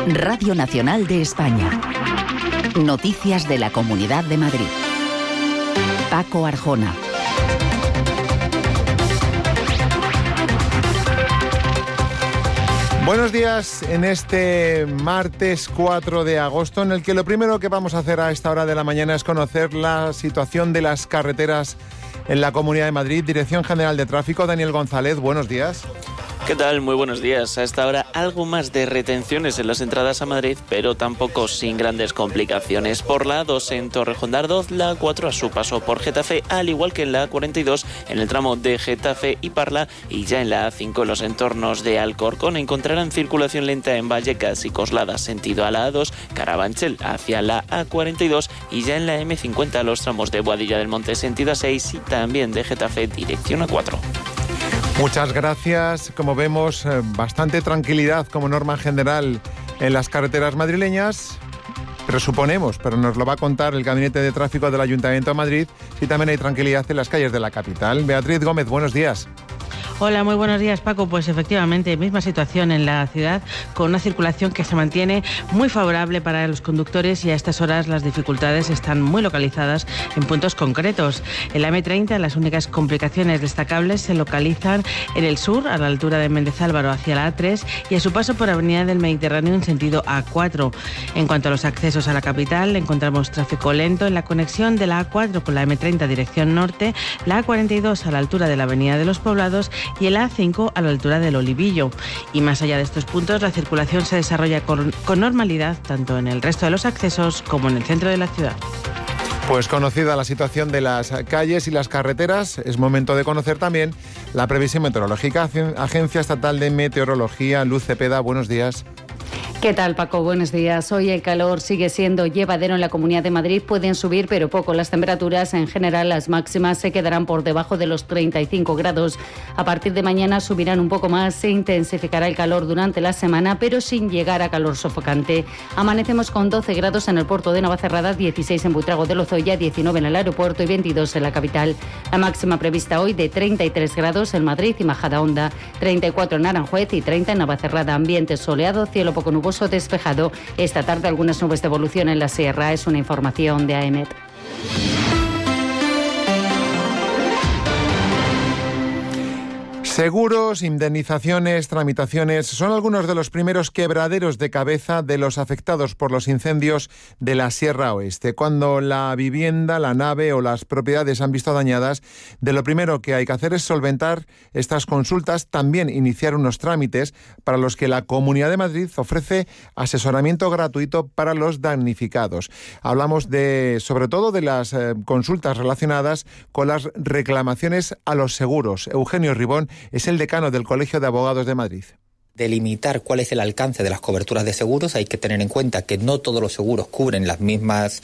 Radio Nacional de España. Noticias de la Comunidad de Madrid. Paco Arjona. Buenos días en este martes 4 de agosto, en el que lo primero que vamos a hacer a esta hora de la mañana es conocer la situación de las carreteras en la Comunidad de Madrid. Dirección General de Tráfico, Daniel González, buenos días. ¿Qué tal? Muy buenos días. A esta hora algo más de retenciones en las entradas a Madrid, pero tampoco sin grandes complicaciones. Por la A2 en Torrejón-de-Ardoz, la A4 a su paso por Getafe, al igual que en la A42 en el tramo de Getafe y Parla, y ya en la A5 en los entornos de Alcorcón encontrarán circulación lenta en Vallecas y Coslada sentido a la A2, Carabanchel hacia la A42 y ya en la M50 los tramos de Boadilla del Monte sentido A6 y también de Getafe dirección A4. Muchas gracias. Como vemos, bastante tranquilidad como norma general en las carreteras madrileñas. Presuponemos, pero nos lo va a contar el Gabinete de Tráfico del Ayuntamiento de Madrid, si también hay tranquilidad en las calles de la capital. Beatriz Gómez, buenos días. Hola, muy buenos días, Paco. Pues efectivamente, misma situación en la ciudad, con una circulación que se mantiene muy favorable para los conductores, y a estas horas las dificultades están muy localizadas en puntos concretos. En la M30 las únicas complicaciones destacables se localizan en el sur, a la altura de Méndez Álvaro hacia la A3 y a su paso por Avenida del Mediterráneo en sentido A4. En cuanto a los accesos a la capital, encontramos tráfico lento en la conexión de la A4 con la M30 dirección norte, la A42 a la altura de la Avenida de los Poblados y el A5 a la altura del Olivillo. Y más allá de estos puntos, la circulación se desarrolla con normalidad tanto en el resto de los accesos como en el centro de la ciudad. Pues conocida la situación de las calles y las carreteras, es momento de conocer también la previsión meteorológica. Agencia Estatal de Meteorología, Luz Cepeda, buenos días. ¿Qué tal, Paco? Buenos días. Hoy el calor sigue siendo llevadero en la Comunidad de Madrid. Pueden subir, pero poco, las temperaturas. En general, las máximas se quedarán por debajo de los 35 grados. A partir de mañana subirán un poco más. Se intensificará el calor durante la semana, pero sin llegar a calor sofocante. Amanecemos con 12 grados en el puerto de Navacerrada, 16 en Buitrago de Lozoya, 19 en el aeropuerto y 22 en la capital. La máxima prevista hoy de 33 grados en Madrid y Majadahonda, 34 en Aranjuez y 30 en Navacerrada. Ambiente soleado, cielo poco nuboso despejado. Esta tarde algunas nubes de evolución en la sierra. Es una información de AEMET. Seguros, indemnizaciones, tramitaciones son algunos de los primeros quebraderos de cabeza de los afectados por los incendios de la Sierra Oeste. Cuando la vivienda, la nave o las propiedades han visto dañadas, de lo primero que hay que hacer es solventar estas consultas, también iniciar unos trámites para los que la Comunidad de Madrid ofrece asesoramiento gratuito para los damnificados. Hablamos sobre todo de las consultas relacionadas con las reclamaciones a los seguros. Eugenio Ribón es el decano del Colegio de Abogados de Madrid. Delimitar cuál es el alcance de las coberturas de seguros. Hay que tener en cuenta que no todos los seguros cubren las mismas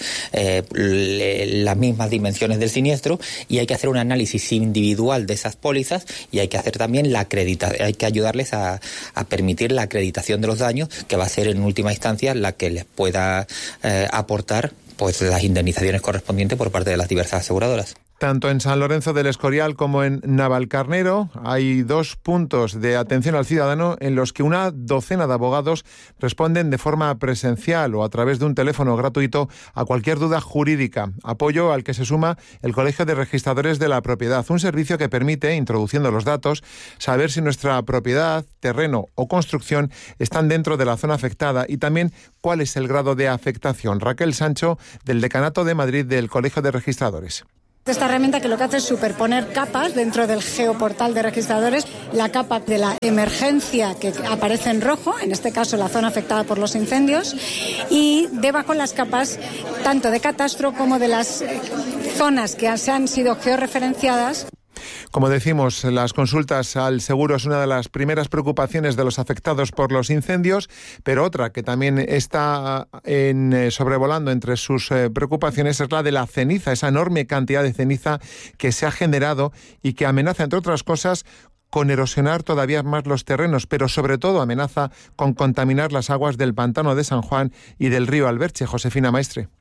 dimensiones del siniestro, y hay que hacer un análisis individual de esas pólizas, y hay que hacer también hay que ayudarles a permitir la acreditación de los daños, que va a ser en última instancia la que les pueda aportar pues las indemnizaciones correspondientes por parte de las diversas aseguradoras. Tanto en San Lorenzo del Escorial como en Navalcarnero hay 2 puntos de atención al ciudadano en los que una docena de abogados responden de forma presencial o a través de un teléfono gratuito a cualquier duda jurídica, apoyo al que se suma el Colegio de Registradores de la Propiedad, un servicio que permite, introduciendo los datos, saber si nuestra propiedad, terreno o construcción están dentro de la zona afectada y también cuál es el grado de afectación. Raquel Sancho, del Decanato de Madrid del Colegio de Registradores. Esta herramienta que lo que hace es superponer capas dentro del geoportal de registradores, la capa de la emergencia que aparece en rojo, en este caso la zona afectada por los incendios, y debajo las capas tanto de catastro como de las zonas que se han sido georreferenciadas. Como decimos, las consultas al seguro es una de las primeras preocupaciones de los afectados por los incendios, pero otra que también está sobrevolando entre sus preocupaciones es la de la ceniza, esa enorme cantidad de ceniza que se ha generado y que amenaza, entre otras cosas, con erosionar todavía más los terrenos, pero sobre todo amenaza con contaminar las aguas del pantano de San Juan y del río Alberche. Josefina Maestre.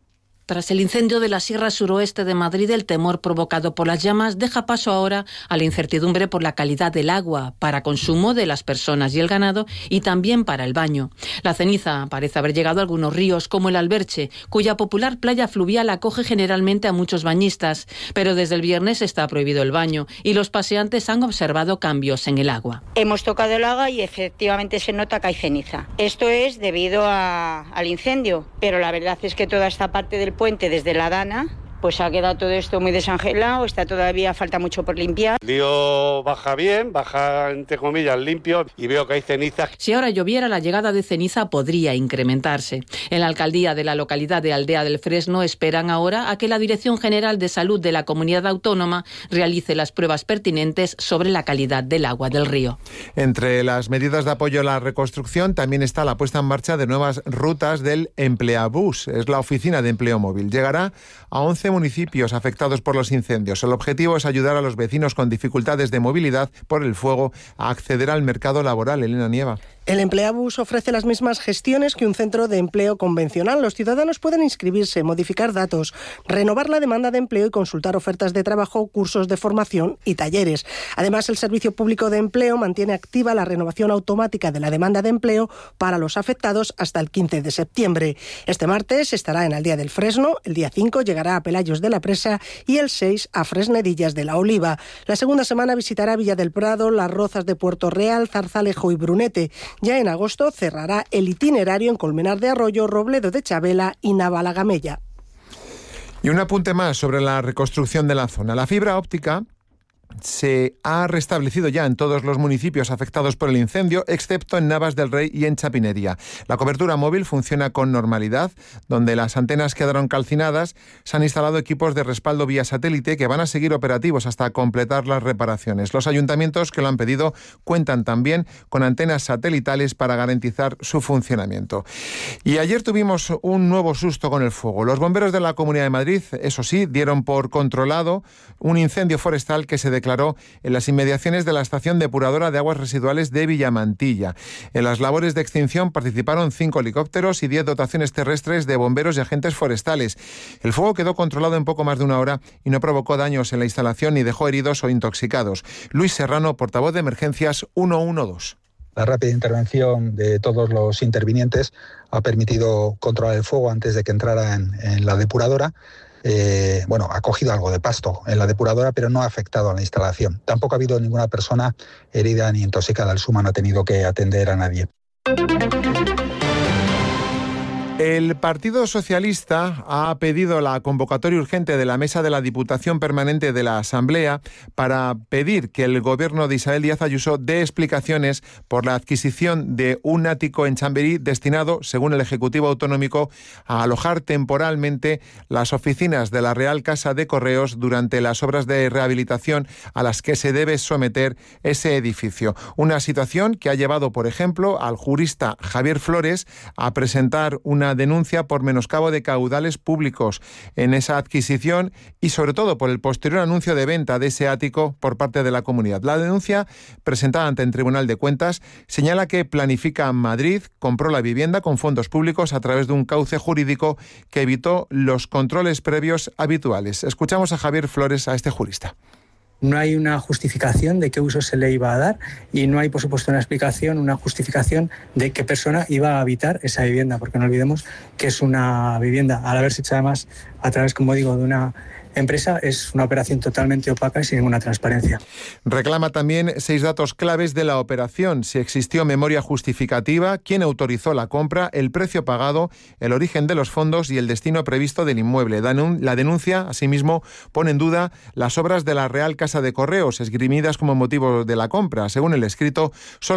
Tras el incendio de la Sierra Suroeste de Madrid, el temor provocado por las llamas deja paso ahora a la incertidumbre por la calidad del agua para consumo de las personas y el ganado y también para el baño. La ceniza parece haber llegado a algunos ríos como el Alberche, cuya popular playa fluvial acoge generalmente a muchos bañistas, pero desde el viernes está prohibido el baño y los paseantes han observado cambios en el agua. Hemos tocado el agua y efectivamente se nota que hay ceniza. Esto es debido al incendio, pero la verdad es que toda esta parte del puente desde la Dana pues ha quedado todo esto muy desangelado, todavía falta mucho por limpiar. El río baja bien, baja entre comillas limpio y veo que hay ceniza. Si ahora lloviera, la llegada de ceniza podría incrementarse. En la alcaldía de la localidad de Aldea del Fresno esperan ahora a que la Dirección General de Salud de la Comunidad Autónoma realice las pruebas pertinentes sobre la calidad del agua del río. Entre las medidas de apoyo a la reconstrucción también está la puesta en marcha de nuevas rutas del Empleabús. Es la oficina de empleo móvil. Llegará a 11 municipios afectados por los incendios. El objetivo es ayudar a los vecinos con dificultades de movilidad por el fuego a acceder al mercado laboral. Elena Nieva. El Empleabús ofrece las mismas gestiones que un centro de empleo convencional. Los ciudadanos pueden inscribirse, modificar datos, renovar la demanda de empleo y consultar ofertas de trabajo, cursos de formación y talleres. Además, el Servicio Público de Empleo mantiene activa la renovación automática de la demanda de empleo para los afectados hasta el 15 de septiembre. Este martes estará en Aldea del Fresno, el día 5 llegará a Pelayos de la Presa y el 6 a Fresnedillas de la Oliva. La segunda semana visitará Villa del Prado, Las Rozas de Puerto Real, Zarzalejo y Brunete. Ya en agosto cerrará el itinerario en Colmenar de Arroyo, Robledo de Chabela y Navalagamella. Y un apunte más sobre la reconstrucción de la zona. La fibra óptica se ha restablecido ya en todos los municipios afectados por el incendio, excepto en Navas del Rey y en Chapinería. La cobertura móvil funciona con normalidad. Donde las antenas quedaron calcinadas, se han instalado equipos de respaldo vía satélite que van a seguir operativos hasta completar las reparaciones. Los ayuntamientos que lo han pedido cuentan también con antenas satelitales para garantizar su funcionamiento. Y ayer tuvimos un nuevo susto con el fuego. Los bomberos de la Comunidad de Madrid, eso sí, dieron por controlado un incendio forestal que se declaró en las inmediaciones de la estación depuradora de aguas residuales de Villamantilla. En las labores de extinción participaron 5 helicópteros y 10 dotaciones terrestres de bomberos y agentes forestales. El fuego quedó controlado en poco más de una hora y no provocó daños en la instalación ni dejó heridos o intoxicados. Luis Serrano, portavoz de Emergencias 112. La rápida intervención de todos los intervinientes ha permitido controlar el fuego antes de que entrara en la depuradora. Ha cogido algo de pasto en la depuradora, pero no ha afectado a la instalación. Tampoco ha habido ninguna persona herida ni intoxicada. El SUMA no ha tenido que atender a nadie. El Partido Socialista ha pedido la convocatoria urgente de la Mesa de la Diputación Permanente de la Asamblea para pedir que el gobierno de Isabel Díaz Ayuso dé explicaciones por la adquisición de un ático en Chamberí destinado, según el Ejecutivo Autonómico, a alojar temporalmente las oficinas de la Real Casa de Correos durante las obras de rehabilitación a las que se debe someter ese edificio. Una situación que ha llevado, por ejemplo, al jurista Javier Flores a presentar una denuncia por menoscabo de caudales públicos en esa adquisición y sobre todo por el posterior anuncio de venta de ese ático por parte de la comunidad. La denuncia presentada ante el Tribunal de Cuentas señala que Planifica Madrid compró la vivienda con fondos públicos a través de un cauce jurídico que evitó los controles previos habituales. Escuchamos a Javier Flores, a este jurista. No hay una justificación de qué uso se le iba a dar y no hay, por supuesto, una justificación de qué persona iba a habitar esa vivienda, porque no olvidemos que es una vivienda, al haberse hecho además a través, como digo, de una empresa, es una operación totalmente opaca y sin ninguna transparencia. Reclama también 6 datos claves de la operación: si existió memoria justificativa, quién autorizó la compra, el precio pagado, el origen de los fondos y el destino previsto del inmueble. La denuncia, asimismo, pone en duda las obras de la Real Casa de Correos, esgrimidas como motivo de la compra. Según el escrito, solo